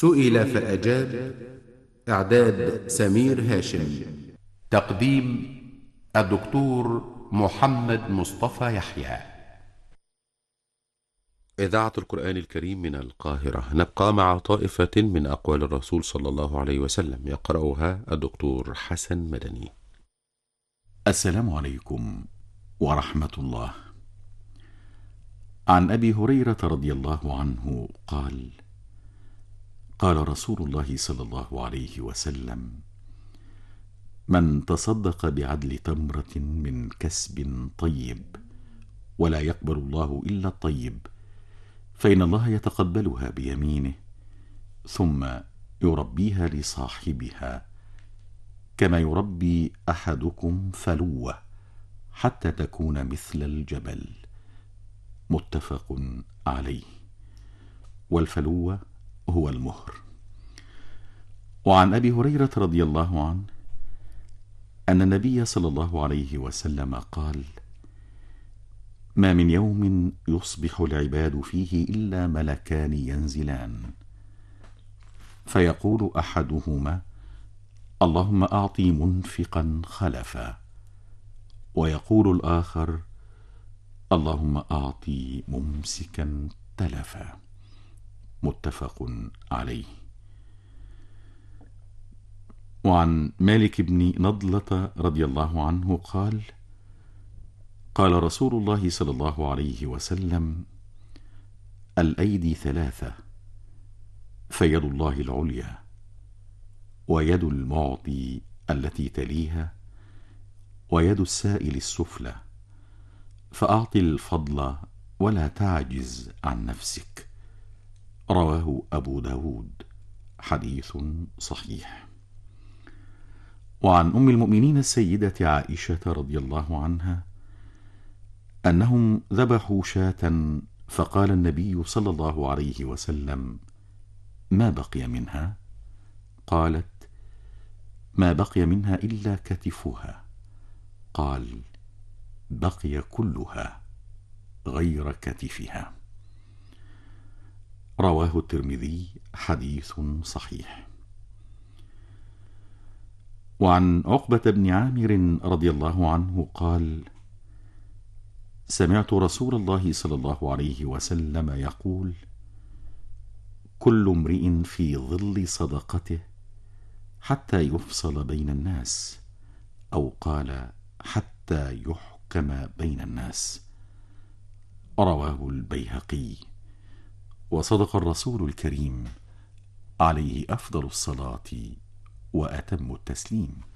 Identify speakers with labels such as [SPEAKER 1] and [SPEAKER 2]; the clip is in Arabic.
[SPEAKER 1] سئل فأجاب. إعداد سمير هاشم. تقديم الدكتور محمد مصطفى يحيى. إذاعة القرآن الكريم من القاهرة. نبقى مع طائفة من أقوال الرسول صلى الله عليه وسلم، يقرأها الدكتور حسن مدني.
[SPEAKER 2] السلام عليكم ورحمة الله. عن أبي هريرة رضي الله عنه قال: قال رسول الله صلى الله عليه وسلم: من تصدق بعدل تمرة من كسب طيب ولا يقبل الله إلا الطيب، فإن الله يتقبلها بيمينه ثم يربيها لصاحبها كما يربي أحدكم فلوة حتى تكون مثل الجبل. متفق عليه. والفلوة هو المهر. وعن أبي هريرة رضي الله عنه أن النبي صلى الله عليه وسلم قال: ما من يوم يصبح العباد فيه إلا ملكان ينزلان، فيقول أحدهما: اللهم أعطي منفقا خلفا، ويقول الآخر: اللهم أعطي ممسكا تلفا. متفق عليه. وعن مالك بن نضلة رضي الله عنه قال: قال رسول الله صلى الله عليه وسلم: الأيدي ثلاثة، فيد الله العليا، ويد المعطي التي تليها، ويد السائل السفلى، فأعط الفضل ولا تعجز عن نفسك. رواه أبو داود. حديث صحيح. وعن أم المؤمنين السيدة عائشة رضي الله عنها أنهم ذبحوا شاة، فقال النبي صلى الله عليه وسلم: ما بقي منها؟ قالت: ما بقي منها إلا كتفها. قال: بقي كلها غير كتفها. رواه الترمذي. حديث صحيح. وعن عقبة بن عامر رضي الله عنه قال: سمعت رسول الله صلى الله عليه وسلم يقول: كل امرئ في ظل صدقته حتى يفصل بين الناس، أو قال: حتى يحكم بين الناس. رواه البيهقي. وصدق الرسول الكريم عليه أفضل الصلاة وأتم التسليم.